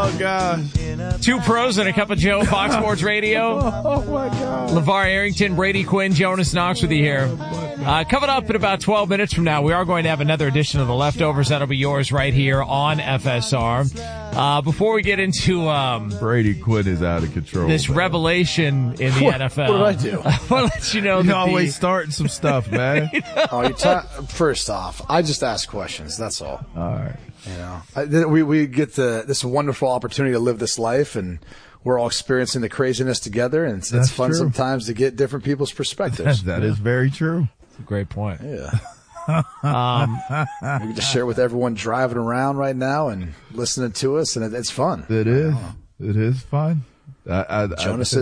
Oh, gosh. Two pros and a cup of Joe, Fox Sports Radio. Oh, my God. LeVar Arrington, Brady Quinn, Jonas Knox with you here. Coming up in about 12 minutes from now, we are going to have another edition of The Leftovers. That'll be yours right here on FSR. Before we get into Brady Quinn is out of control. This revelation in the NFL. What did I do? I want to let you know You're always starting some stuff, man. First off, I just ask questions. That's all. All right. You know, we get this wonderful opportunity to live this life, and we're all experiencing the craziness together, and it's fun sometimes to get different people's perspectives. That is very true. That's a great point. Yeah. We can just share with everyone driving around right now and listening to us, and it's fun. It is. It is fun. Jonas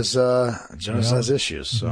has issues. So.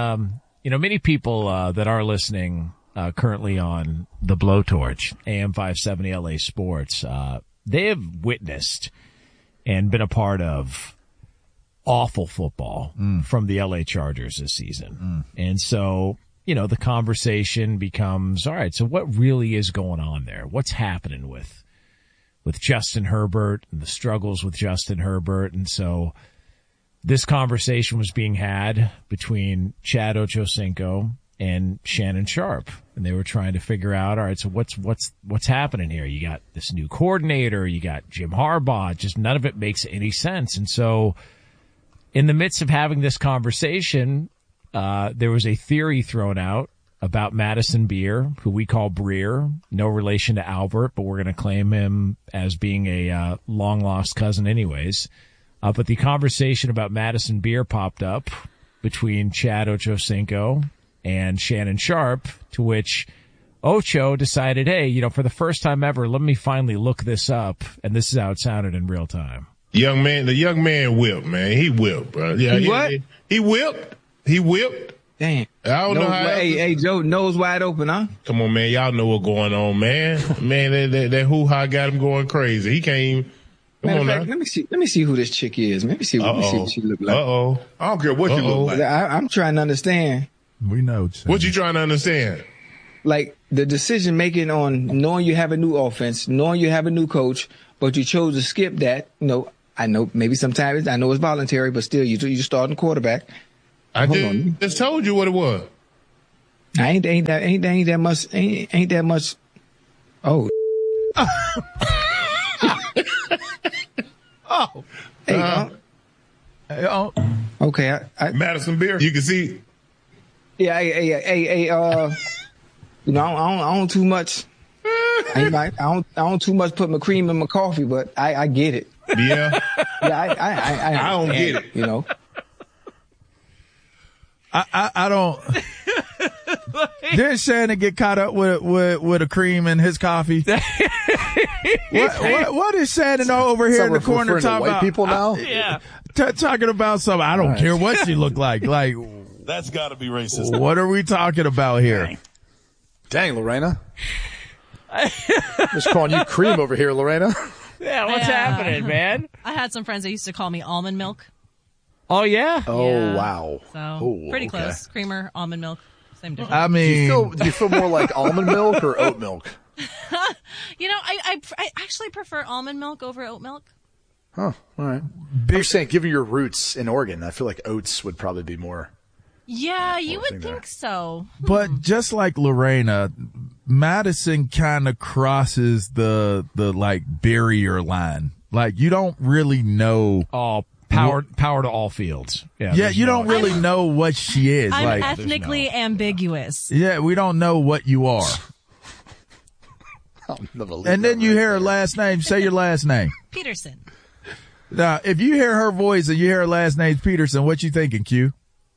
Many people that are listening currently on the Blowtorch, AM 570 LA Sports, they have witnessed and been a part of awful football from the LA Chargers this season. And so, the conversation becomes, all right, so what really is going on there? What's happening with Justin Herbert and the struggles with Justin Herbert? And so this conversation was being had between Chad Ochocinco and Shannon Sharpe, and they were trying to figure out, all right, so what's happening here? You got this new coordinator, you got Jim Harbaugh, just none of it makes any sense. And so in the midst of having this conversation, there was a theory thrown out about Madison Beer, who we call Breer, no relation to Albert, but we're going to claim him as being a long-lost cousin anyways. But the conversation about Madison Beer popped up between Chad Ochocinco and Shannon Sharpe, to which Ocho decided, hey, for the first time ever, let me finally look this up. And this is how it sounded in real time. The young man whipped, man. He whipped, bro. Yeah, he whipped. He whipped. Damn. I don't know how. Hey, Joe, nose wide open, huh? Come on, man. Y'all know what's going on, man. Man, that hoo-ha got him going crazy. He can't even. Come on now. Let me see who this chick is. Let me see what she look like. Uh-oh. I don't care what you look like. I'm trying to understand. We know. What you trying to understand? Like the decision making on knowing you have a new offense, knowing you have a new coach, but you chose to skip that. I know maybe sometimes I know it's voluntary, but still you're starting quarterback. I just told you what it was. Ain't that much. Oh. Oh. Hey, okay. Madison Beer. You can see. Yeah. I don't too much. I don't too much put my cream in my coffee, but I get it. Yeah. Yeah. I don't get it. I don't. Didn't Shannon get caught up with a cream in his coffee? What is Shannon over here in the corner talking white about? People now? Yeah. Talking about something. I don't care what she looked like. Like, That's got to be racist. what are we talking about here? Dang, Lorena. Just calling you cream over here, Lorena. Yeah, what's happening, man? I had some friends that used to call me almond milk. Oh, yeah? Oh, Yeah. wow. So pretty close. Creamer, almond milk, same difference. I mean, Do you feel more like almond milk or oat milk? I actually prefer almond milk over oat milk. Huh, all right. I'm saying, given your roots in Oregon, I feel like oats would probably be more. Yeah, you would think so. but just like Lorena, Madison kind of crosses the like barrier line. Like you don't really know. Oh, power to all fields. Yeah, you don't really know what she is. I'm like, ethnically ambiguous. yeah, we don't know what you are. And then you hear her last name. Say your last name. Peterson. Now, if you hear her voice and you hear her last name's Peterson, what you thinking, Q?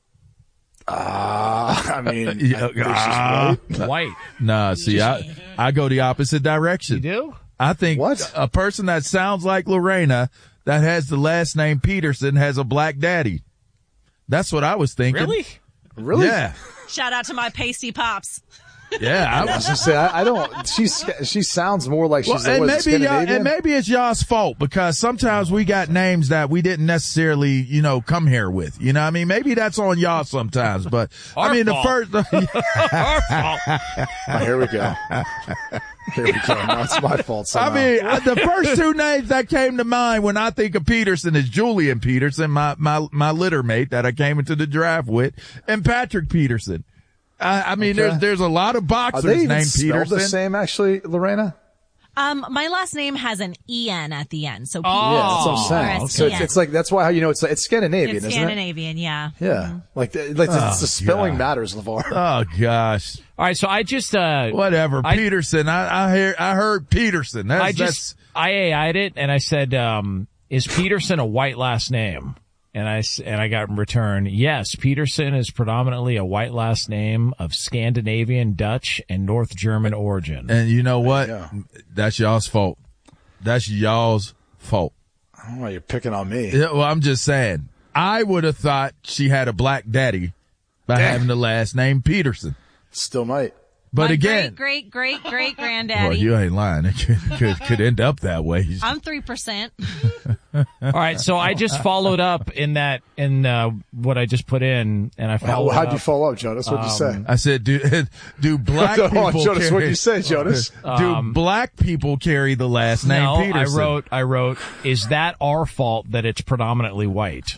I mean, I think she's White. Nah, see, I go the opposite direction. You do? I think a person that sounds like Lorena that has the last name Peterson has a black daddy. That's what I was thinking. Really? Really? Yeah. Shout out to my pasty pops. Yeah, I was gonna say I don't. She sounds more like she's and maybe it's y'all's fault because sometimes we got names that we didn't necessarily, come here with. You know what I mean? Maybe that's on y'all sometimes, but the first. Our fault. Oh, here we go. Here we go. Now it's my fault somehow. The first two names that came to mind when I think of Peterson is Julian Peterson, my litter mate that I came into the draft with, and Patrick Peterson. There's a lot of boxers named Peterson. Are they the same, actually, Lorena? My last name has an EN at the end, so yeah, that's what I'm saying. So it's like that's why it's Scandinavian, isn't it? It's Scandinavian, yeah. Yeah, the spelling matters, LeVar. Oh gosh! All right, so I just whatever Peterson. I heard Peterson. I AI'd it and I said, "Is Peterson a white last name?" And I got in return, yes, Peterson is predominantly a white last name of Scandinavian, Dutch, and North German origin. And you know what? That's y'all's fault. That's y'all's fault. I don't know why you're picking on me. Yeah, well, I'm just saying. I would have thought she had a black daddy by having the last name Peterson. Still might. But my again, great granddaddy. Well, you ain't lying. It could end up that way. I'm 3%. All right, so I just followed up in what I just put in, and I followed. How'd you follow up, Jonas? What'd you say? I said, do black people? Jonas, what'd you say, Jonas? Do black people carry the last name Peterson? I wrote, is that our fault that it's predominantly white?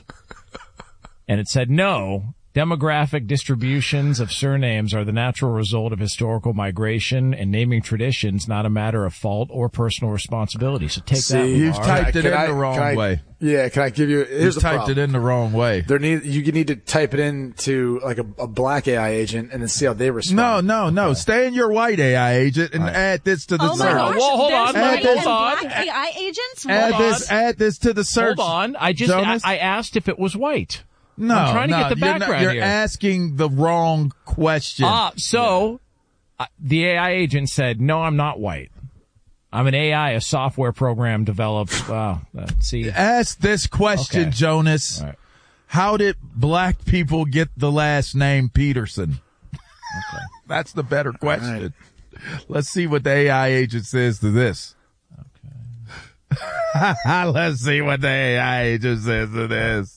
And it said no. Demographic distributions of surnames are the natural result of historical migration and naming traditions, not a matter of fault or personal responsibility. So take that. You've typed it in the wrong way. Yeah, can I give you? Here's the problem. Typed it in the wrong way. You need to type it into like a black AI agent and then see how they respond. No. Okay. Stay in your white AI agent and add this to the search. Gosh, well, hold on. Black AI agents. Add this to the search. Hold on. I asked if it was white. No, I'm trying to get the background you're here. asking the wrong question. The AI agent said, no, I'm not white. I'm an AI, a software program developed. See. Ask this question, Jonas. Right. How did black people get the last name Peterson? Okay. That's the better question. Right. Let's see what the AI agent says to this. Okay. Let's see what the AI agent says to this.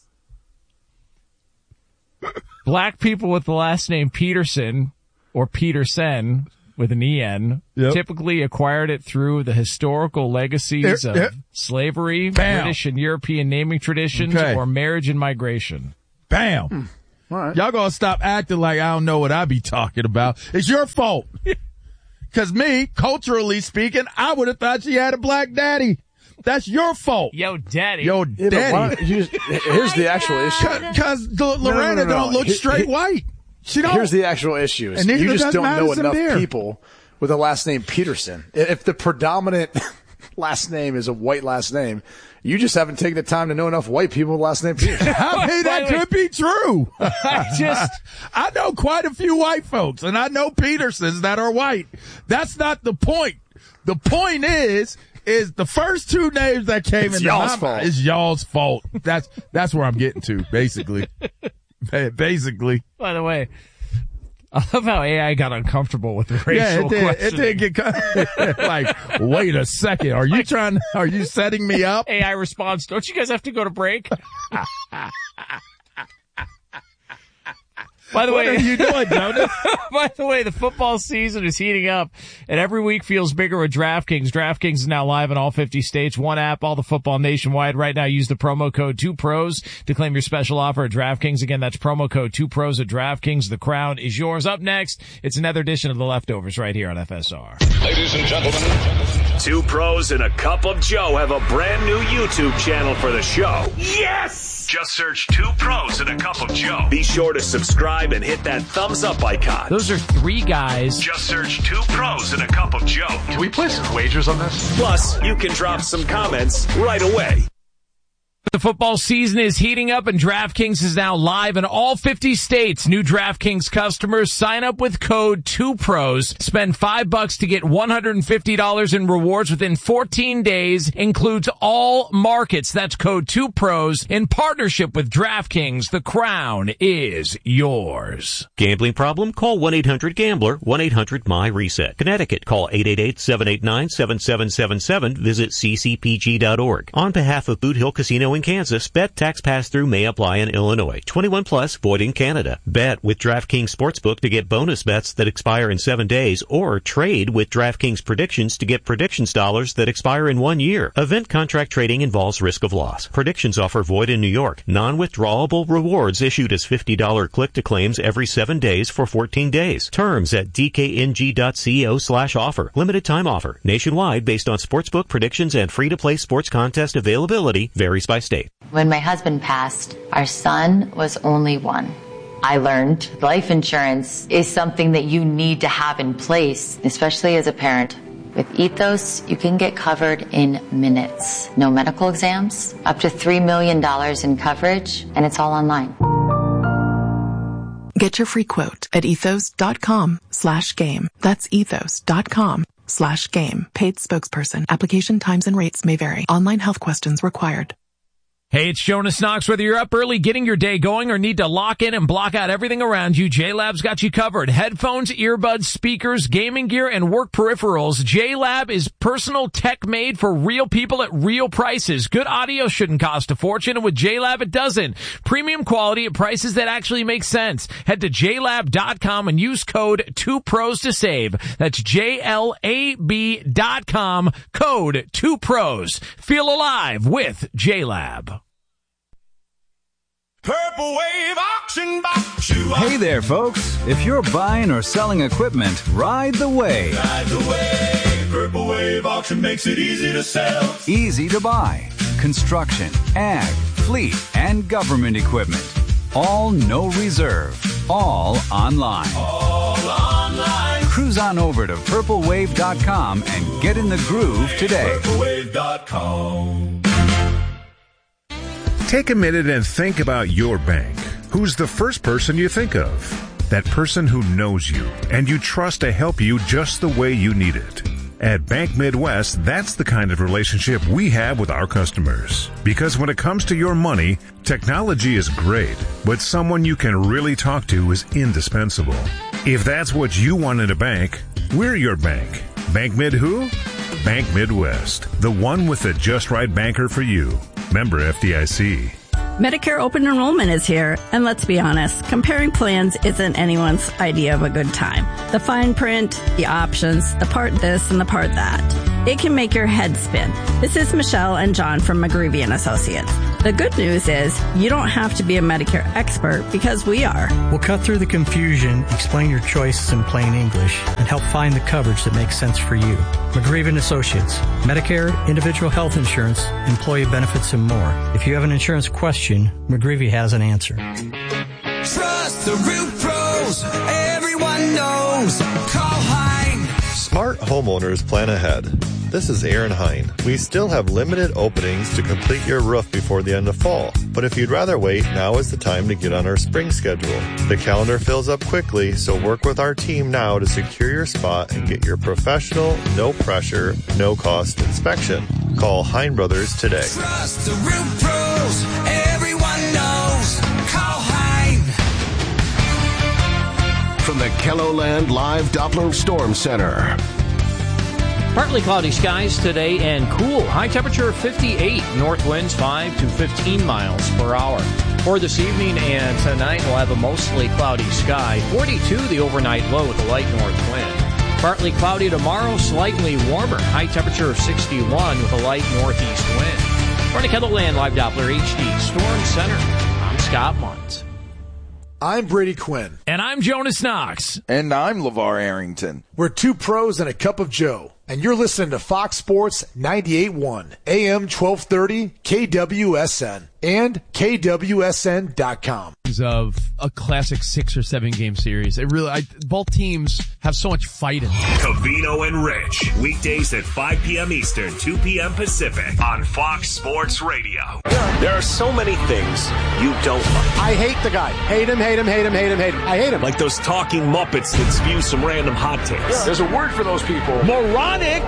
Black people with the last name Peterson or Peterson with an EN typically acquired it through the historical legacies of slavery, British and European naming traditions, or marriage and migration. Bam. All right. Y'all gonna stop acting like I don't know what I be talking about. It's your fault. Cause me, culturally speaking, I would have thought she had a black daddy. That's your fault. Yo, daddy. Here's the actual issue. Because Lorena don't look straight white. She don't. Here's the actual issue. And you just don't know Madison enough people with a last name Peterson. If the predominant last name is a white last name, you just haven't taken the time to know enough white people with last name Peterson. That could be true. I know quite a few white folks, and I know Petersons that are white. That's not the point. The point is the first two names that came in my mind is y'all's fault. That's where I'm getting to, basically. Basically. By the way, I love how AI got uncomfortable with the racial question. It did get like, wait a second. Are you setting me up? AI response, don't you guys have to go to break? By the way, what are you doing, Jonas? By the way, the football season is heating up, and every week feels bigger with DraftKings. DraftKings is now live in all 50 states. One app, all the football nationwide. Right now, use the promo code 2pros to claim your special offer at DraftKings. Again, that's promo code 2pros at DraftKings. The crown is yours. Up next, it's another edition of The Leftovers right here on FSR. Ladies and gentlemen, Two Pros and a Cup of Joe have a brand new YouTube channel for the show. Yes! Just search Two Pros and a Cup of Joe. Be sure to subscribe and hit that thumbs up icon. Those are three guys. Just search Two Pros and a Cup of Joe. Can we place some wagers on this? Plus, you can drop some comments right away. The football season is heating up and DraftKings is now live in all 50 states. New DraftKings customers sign up with code 2pros. Spend $5 to get $150 in rewards within 14 days. Includes all markets. That's code 2pros in partnership with DraftKings. The crown is yours. Gambling problem? Call 1-800-GAMBLER, 1-800-MY-RESET. Connecticut, call 888-789-7777. Visit ccpg.org. On behalf of Boot Hill Casino in Kansas, bet tax pass-through may apply in Illinois. 21 plus, void in Canada. Bet with DraftKings Sportsbook to get bonus bets that expire in 7 days, or trade with DraftKings Predictions to get predictions dollars that expire in 1 year. Event contract trading involves risk of loss. Predictions offer void in New York. Non-withdrawable rewards issued as $50 click-to-claims every 7 days for 14 days. Terms at dkng.co/offer. Limited time offer. Nationwide based on sportsbook predictions and free-to-play sports contest availability varies by state. When my husband passed, our son was only one. I learned life insurance is something that you need to have in place, especially as a parent. With Ethos, you can get covered in minutes. No medical exams, up to $3 million in coverage, and it's all online. Get your free quote at ethos.com/game. That's ethos.com/game. Paid spokesperson. Application times and rates may vary. Online health questions required. Hey, it's Jonas Knox. Whether you're up early getting your day going or need to lock in and block out everything around you, JLab's got you covered. Headphones, earbuds, speakers, gaming gear, and work peripherals. JLab is personal tech made for real people at real prices. Good audio shouldn't cost a fortune, and with JLab it doesn't. Premium quality at prices that actually make sense. Head to JLab.com and use code 2pros to save. That's JLAB.com, code 2pros. Feel alive with JLab. Purple Wave Auction Box. Hey there, folks. If you're buying or selling equipment, ride the wave. Ride the wave. Purple Wave Auction makes it easy to sell. Easy to buy. Construction, ag, fleet, and government equipment. All no reserve. All online. All online. Cruise on over to purplewave.com and get in the groove today. Purplewave.com. Take a minute and think about your bank. Who's the first person you think of? That person who knows you and you trust to help you just the way you need it. At Bank Midwest, that's the kind of relationship we have with our customers. Because when it comes to your money, technology is great, but someone you can really talk to is indispensable. If that's what you want in a bank, we're your bank. Bank Mid who? Bank Midwest, the one with the just right banker for you. Member FDIC. Medicare open enrollment is here, and let's be honest, comparing plans isn't anyone's idea of a good time. The fine print, the options, the part this and the part that. It can make your head spin. This is Michelle and John from McGreevy & Associates. The good news is you don't have to be a Medicare expert because we are. We'll cut through the confusion, explain your choices in plain English, and help find the coverage that makes sense for you. McGreevy & Associates. Medicare, individual health insurance, employee benefits, and more. If you have an insurance question, McGreevy has an answer. Trust the Root Pros. Everyone knows. Call Hein. Smart homeowners plan ahead. This is Aaron Hein. We still have limited openings to complete your roof before the end of fall. But if you'd rather wait, now is the time to get on our spring schedule. The calendar fills up quickly, so work with our team now to secure your spot and get your professional, no pressure, no cost inspection. Call Hein Brothers today. Trust the Root Pros. Everyone knows. Call Hein. From the KELOLAND Live Doppler Storm Center. Partly cloudy skies today and cool. High temperature 58. North winds 5 to 15 miles per hour. For this evening and tonight, we'll have a mostly cloudy sky. 42 the overnight low with a light north wind. Partly cloudy tomorrow, slightly warmer. High temperature of 61 with a light northeast wind. For the KELOLAND Live Doppler HD Storm Center, I'm Scott Muntz. I'm Brady Quinn. And I'm Jonas Knox. And I'm LeVar Arrington. We're two pros and a cup of Joe. And you're listening to Fox Sports 98.1 AM 1230 KWSN. and KWSN.com. Of a classic 6 or 7 game series. Both teams have so much fight in them. Covino and Rich, weekdays at 5 p.m. Eastern, 2 p.m. Pacific on Fox Sports Radio. There are so many things you don't like. I hate the guy. Hate him. I hate him. Like those talking Muppets that spew some random hot takes. There's a word for those people. Moronic!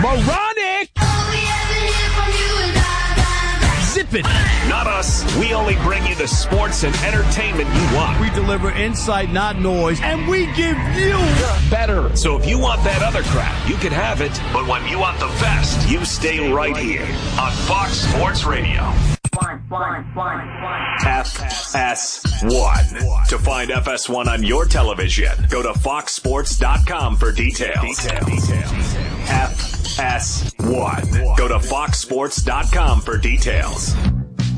Zip it! Not us. We only bring you the sports and entertainment you want. We deliver insight, not noise, and we give you better. So if you want that other crap, you can have it. But when you want the best, you stay right here on Fox Sports Radio. FS1. To find FS1 on your television, go to foxsports.com for details. FS1. Go to foxsports.com for details.